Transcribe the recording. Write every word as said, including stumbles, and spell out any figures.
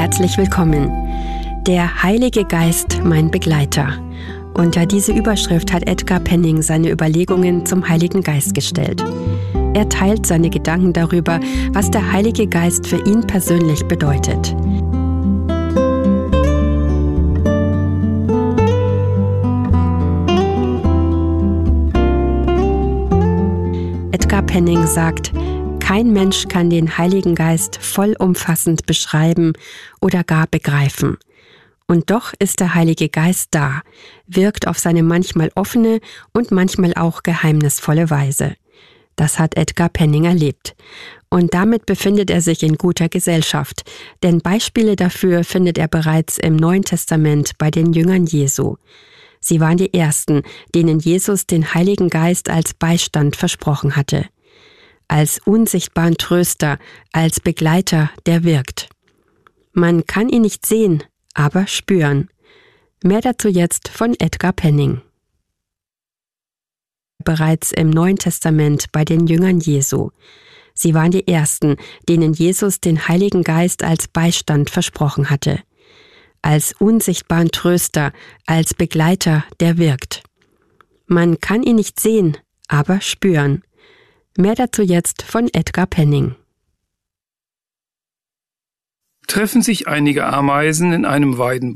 herzlich willkommen. Der Heilige Geist, mein Begleiter. Unter diese Überschrift hat Edgar Penning seine Überlegungen zum Heiligen Geist gestellt. Er teilt seine Gedanken darüber, was der Heilige Geist für ihn persönlich bedeutet. Edgar Penning sagt, kein Mensch kann den Heiligen Geist vollumfassend beschreiben oder gar begreifen. Und doch ist der Heilige Geist da, wirkt auf seine manchmal offene und manchmal auch geheimnisvolle Weise. Das hat Edgar Penning erlebt. Und damit befindet er sich in guter Gesellschaft, denn Beispiele dafür findet er bereits im Neuen Testament bei den Jüngern Jesu. Sie waren die Ersten, denen Jesus den Heiligen Geist als Beistand versprochen hatte. Als unsichtbaren Tröster, als Begleiter, der wirkt. Man kann ihn nicht sehen, aber spüren. Mehr dazu jetzt von Edgar Penning. Bereits im Neuen Testament bei den Jüngern Jesu. Sie waren die Ersten, denen Jesus den Heiligen Geist als Beistand versprochen hatte. Als unsichtbaren Tröster, als Begleiter, der wirkt. Man kann ihn nicht sehen, aber spüren. Mehr dazu jetzt von Edgar Penning. Treffen sich einige Ameisen in einem Weidenbau.